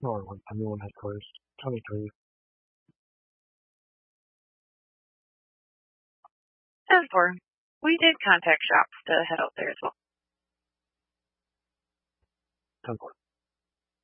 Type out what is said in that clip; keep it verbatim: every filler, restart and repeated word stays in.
or when the new one has closed. twenty-three. ten four. We did contact shops to head out there as well. ten four.